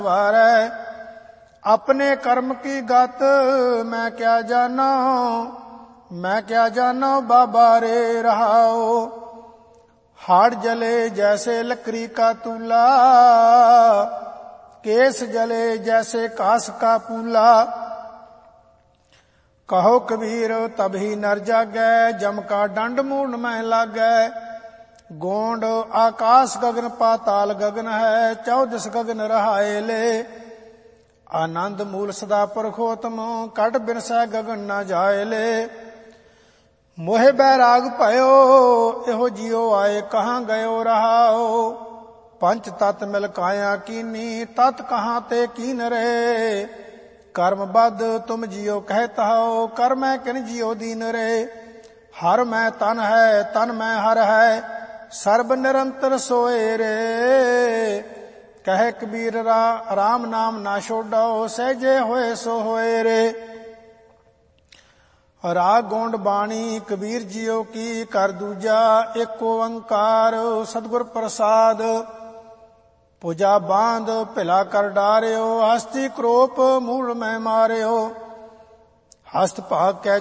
वारै। अपने कर्म की गत मैं क्या जानो बाबा रे रहाओ। हाड़ जले जैसे लकड़ी का तूला, केस जले जैसे कास का पूला। कहो कबीर तभी नर जागै, जम का दंड मूड में लागै। गोंड आकाश गगन पाताल गगन है, 14 गगन रहाए ले। आनंद मूल सदा परखोतम, कट बिनसै गगन न जाए ले। मोहे बैराग भयो एहो जियो आए, कहाँ गयो रहाओ। पंच तत मिल काया कीनी, तत कहाँ ते कीन रहे। कर्म बद तुम जियो कहता हो, कर मैं किन जियो दीन रे। हर मैं तन है, तन मैं हर है, सर्ब निरंतर सोए रे। कहे कबीर राम नाम ना छोड़ो, सहजे होए सो होए रे। राग गोंड बाणी कबीर जियो की कर दूजा, एक ओंकार सतगुर प्रसाद। पूजा बांध भिला कर डारियो, हस्ती क्रोप मूल में मारियो। हस्त भाग कै